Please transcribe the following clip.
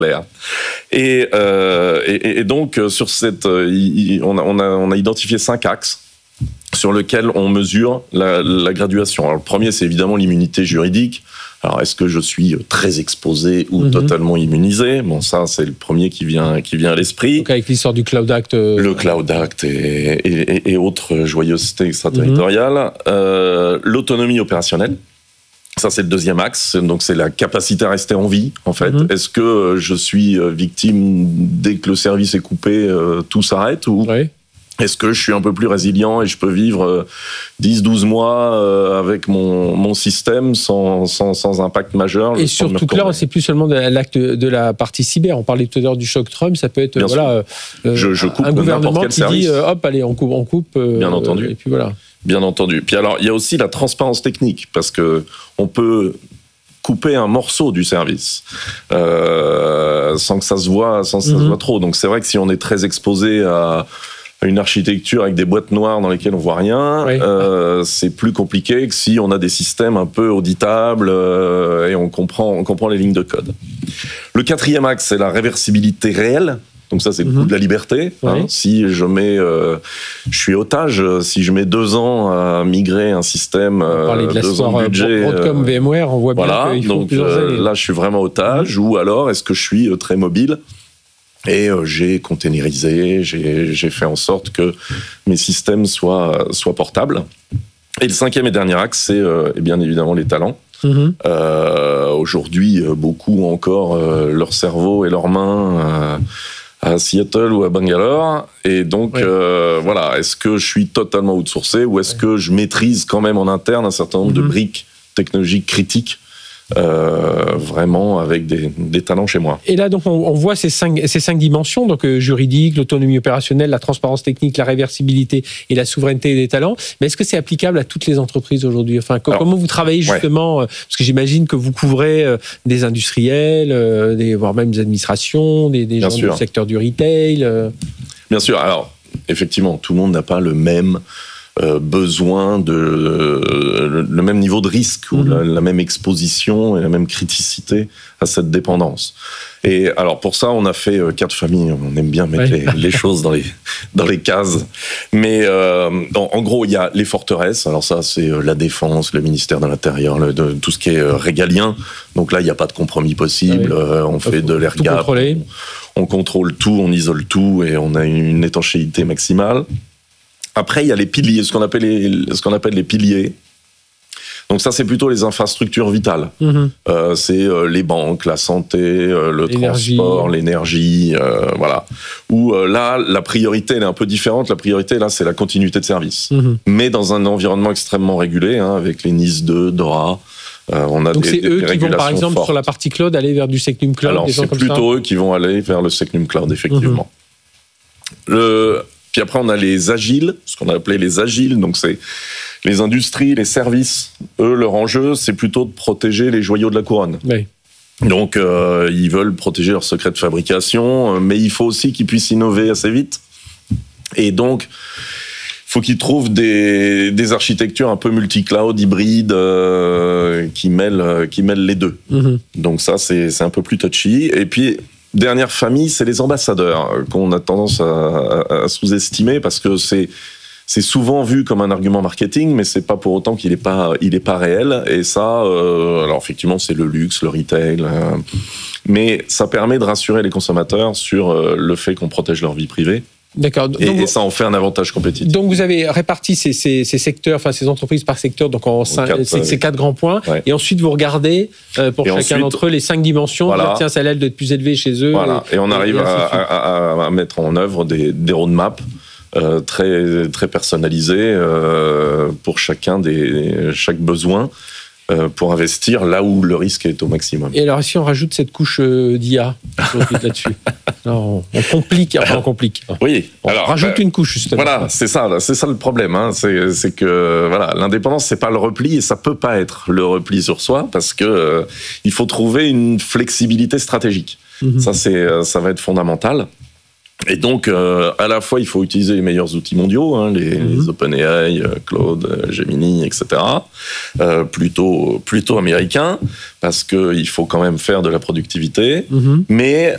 Et donc sur cette, on a identifié 5 axes sur lesquels on mesure la graduation. Alors le premier, c'est évidemment l'immunité juridique. Alors est-ce que je suis très exposé ou totalement immunisé ? Bon, ça c'est le premier qui vient à l'esprit. Donc avec l'histoire du Cloud Act, le Cloud Act et autres joyeusetés extraterritoriales. L'autonomie opérationnelle. Ça, c'est le deuxième axe. Donc, c'est la capacité à rester en vie, en fait. Est-ce que je suis victime dès que le service est coupé, tout s'arrête ou est-ce que je suis un peu plus résilient et je peux vivre 10-12 mois avec mon système sans impact majeur? Et surtout que là, c'est plus seulement l'acte de la partie cyber. On parlait tout à l'heure du choc Trump. Ça peut être je coupe un gouvernement qui service. dit hop, allez, on coupe. Bien entendu. Et puis voilà. Bien entendu. Puis alors, il y a aussi la transparence technique, parce que on peut couper un morceau du service sans que ça se voit, trop. Donc c'est vrai que si on est très exposé à une architecture avec des boîtes noires dans lesquelles on voit rien, c'est plus compliqué que si on a des systèmes un peu auditables et on comprend les lignes de code. Le quatrième axe, c'est la réversibilité réelle. Donc ça, c'est le coût de la liberté. Si je suis otage, si je mets 2 ans à migrer un système, 2 ans de budget, Broadcom, VMware, on voit bien qu'il faut plusieurs années. Là, je suis vraiment otage. Ou alors, est-ce que je suis très mobile et j'ai containerisé, j'ai fait en sorte que mes systèmes soient portables. Et le cinquième et dernier axe, c'est bien évidemment les talents. Aujourd'hui, beaucoup ont encore leur cerveau et leurs mains à Seattle ou à Bangalore, et donc voilà, est-ce que je suis totalement outsourcé ou est-ce que je maîtrise quand même en interne un certain nombre de briques technologiques critiques, vraiment avec des talents chez moi. Et là, donc, on voit ces cinq dimensions, donc juridique, l'autonomie opérationnelle, la transparence technique, la réversibilité et la souveraineté des talents. Mais est-ce que c'est applicable à toutes les entreprises aujourd'hui ? Enfin, comment vous travaillez justement parce que j'imagine que vous couvrez des industriels, voire même des administrations, des gens du secteur du retail. Bien sûr. Alors, effectivement, tout le monde n'a pas le même besoin le même niveau de risque ou la même exposition et la même criticité à cette dépendance. Et alors pour ça, on a fait 4 familles. On aime bien mettre les choses dans les cases. Mais en gros, il y a les forteresses. Alors ça, c'est la défense, le ministère de l'Intérieur, tout ce qui est régalien. Donc là, il n'y a pas de compromis possible. On fait de l'air gap. On contrôle tout, on isole tout et on a une étanchéité maximale. Après, il y a les piliers, ce qu'on appelle les piliers. Donc ça, c'est plutôt les infrastructures vitales. C'est les banques, la santé, le transport, l'énergie, voilà. Où là, la priorité, elle est un peu différente. La priorité, là, c'est la continuité de service. Mais dans un environnement extrêmement régulé, avec les NIS 2, DORA. On a donc c'est eux qui vont, par exemple, fortes. Sur la partie cloud, aller vers du Secnum Cloud. Alors, c'est plutôt eux qui vont aller vers le Secnum Cloud, effectivement. Puis après, on a les agiles, ce qu'on a appelé les agiles. Donc, c'est les industries, les services. Eux, leur enjeu, c'est plutôt de protéger les joyaux de la couronne. Donc, ils veulent protéger leurs secrets de fabrication, mais il faut aussi qu'ils puissent innover assez vite. Et donc, il faut qu'ils trouvent des architectures un peu multi-cloud, hybrides, qui mêlent les deux. Donc ça, c'est un peu plus touchy. Et puis, dernière famille, c'est les ambassadeurs, qu'on a tendance à sous-estimer, parce que c'est souvent vu comme un argument marketing, mais c'est pas pour autant qu'il est pas réel. Et ça, alors effectivement, c'est le luxe, le retail, mais ça permet de rassurer les consommateurs sur le fait qu'on protège leur vie privée. D'accord. Et ça en fait un avantage compétitif. Donc vous avez réparti ces secteurs, enfin ces entreprises par secteur, donc ces 4 grands points. Et ensuite vous regardez pour chacun d'entre eux les 5 dimensions. Voilà. Tiens, celle-là doit être plus élevée chez eux. Voilà. Et on arrive à mettre en œuvre des roadmaps très très personnalisés pour chaque besoin. Pour investir là où le risque est au maximum. Et alors, si on rajoute cette couche d'IA là-dessus, on complique. Oui. On rajoute une couche, justement. Voilà, c'est ça le problème. C'est que l'indépendance, c'est pas le repli, et ça peut pas être le repli sur soi, parce que il faut trouver une flexibilité stratégique. Ça va être fondamental. Et donc, à la fois, il faut utiliser les meilleurs outils mondiaux, les OpenAI, Claude, Gemini, etc. Plutôt américains, parce qu'il faut quand même faire de la productivité. Mais